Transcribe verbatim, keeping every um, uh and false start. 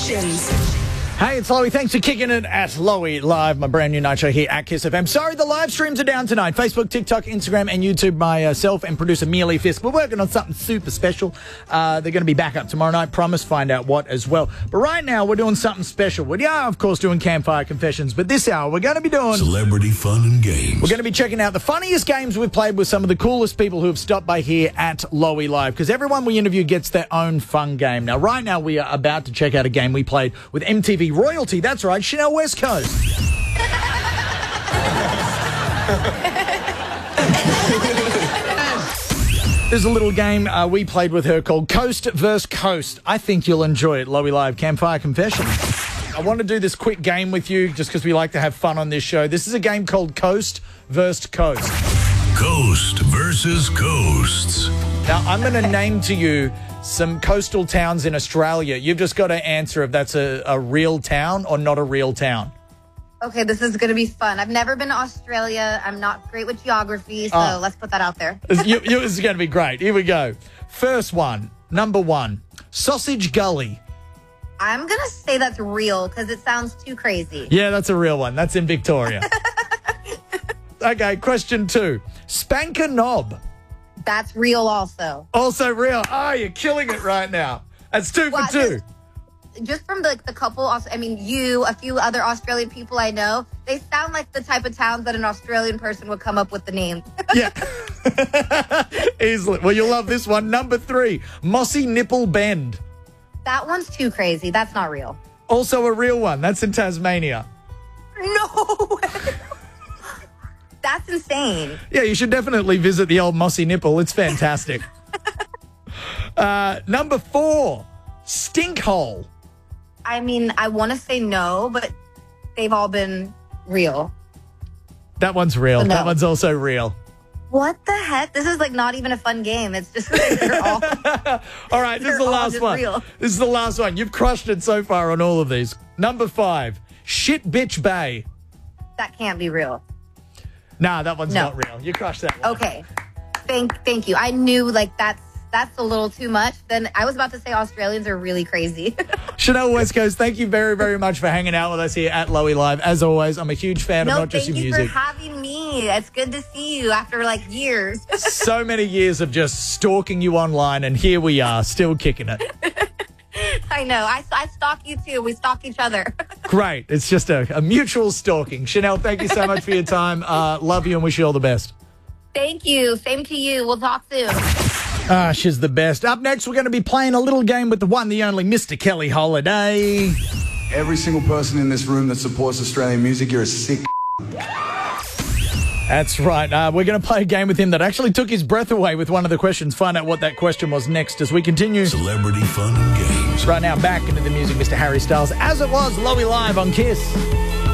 Confessions. Hey, it's Lowy. Thanks for kicking it at Lowy Live, my brand new night show here at Kiss F M. Sorry, the live streams are down tonight. Facebook, TikTok, Instagram, and YouTube. Myself and producer Mealy Fisk. We're working on something super special. Uh, they're going to be back up tomorrow night. Promise, find out what as well. But right now, we're doing something special. We are, of course, doing Campfire Confessions. But this hour, we're going to be doing Celebrity Fun and Games. We're going to be checking out the funniest games we've played with some of the coolest people who have stopped by here at Lowy Live. Because everyone we interview gets their own fun game. Now, right now, we are about to check out a game we played with M T V royalty. That's right, Chanel West Coast. There's a little game uh, we played with her called Coast versus Coast. I think you'll enjoy it. Lowy Live Campfire Confessions. I want to do this quick game with you just because we like to have fun on this show. This is a game called Coast versus Coast. Coast versus Coasts. Now, I'm going to name to you some coastal towns in Australia. You've just got to answer if that's a, a real town or not a real town. Okay, this is going to be fun. I've never been to Australia. I'm not great with geography, so Oh. let's put that out there. you, you, this is going to be great. Here we go. First one, number one, Sausage Gully. I'm going to say that's real because it sounds too crazy. Yeah, that's a real one. That's in Victoria. Okay, question two, Spanker Knob. That's real also. Also real. Oh, you're killing it right now. That's two Well, for two. Just, just from the, the couple, Aus- I mean, you, a few other Australian people I know, they sound like the type of towns that an Australian person would come up with the name. Yeah. Easily. Well, you'll love this one. Number three, Mossy Nipple Bend. That one's too crazy. That's not real. Also a real one. That's in Tasmania. No way. That's insane. Yeah, you should definitely visit the old Mossy Nipple. It's fantastic. uh, number four, Stinkhole. I mean, I want to say no, but they've all been real. That one's real. No. That one's also real. What the heck? This is like not even a fun game. It's just like they're all. All right, this is They're the all last just one. real. This is the last one. You've crushed it so far on all of these. Number five, Shit Bitch Bay. That can't be real. Nah, that one's No. not real. You crushed that one. Okay. Thank thank you. I knew like that's that's a little too much. Then I was about to say Australians are really crazy. Chanel West Coast, thank you very, very much for hanging out with us here at Lowy Live. As always, I'm a huge fan of no, not just thank your you music. for having me. It's good to see you after like years. So many years of just stalking you online, and here we are, still kicking it. I know. I, I stalk you too. We stalk each other. Great. It's just a, a mutual stalking. Chanel, thank you so much for your time. Uh, love you and wish you all the best. Thank you. Same to you. We'll talk soon. Ah, she's the best. Up next, we're going to be playing a little game with the one, the only Mister Kelly Holiday. Every single person in this room that supports Australian music, you're a sick. That's right. Uh, we're going to play a game with him that actually took his breath away with one of the questions. Find out what that question was next as we continue. Celebrity Fun and Games. Right now, back into the music, Mister Harry Styles, as it was, Lowy Live on Kiss.